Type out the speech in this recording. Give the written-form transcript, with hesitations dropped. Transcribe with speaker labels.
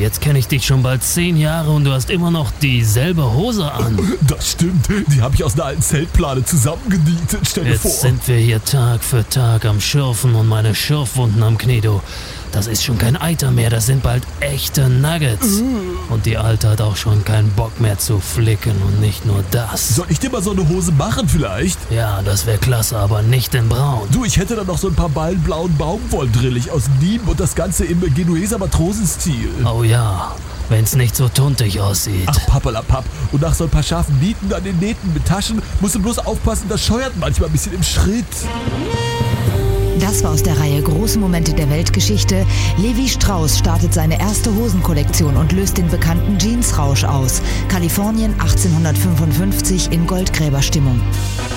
Speaker 1: jetzt kenne ich dich schon bald 10 Jahre und du hast immer noch dieselbe Hose an.
Speaker 2: Das stimmt, die habe ich aus einer alten Zeltplane zusammengenietet, stell dir vor.
Speaker 1: Jetzt sind wir hier Tag für Tag am Schürfen und meine Schürfwunden am Knie, du. Das ist schon kein Eiter mehr, das sind bald echte Nuggets. Und die Alte hat auch schon keinen Bock mehr zu flicken und nicht nur das.
Speaker 2: Soll ich dir mal so eine Hose machen vielleicht?
Speaker 1: Ja, das wäre klasse, aber nicht in braun.
Speaker 2: Du, ich hätte da noch so ein paar Ballen blauen Baumwolldrillich aus Nîmes und das Ganze im Genueser Matrosenstil.
Speaker 1: Oh ja, wenn's nicht so tuntig aussieht.
Speaker 2: Ach, pappelapapp. Und nach so ein paar scharfen Nieten an den Nähten mit Taschen musst du bloß aufpassen, das scheuert manchmal ein bisschen im Schritt.
Speaker 3: Das war aus der Reihe Große Momente der Weltgeschichte. Levi Strauss startet seine erste Hosenkollektion und löst den bekannten Jeansrausch aus. Kalifornien 1855 in Goldgräberstimmung.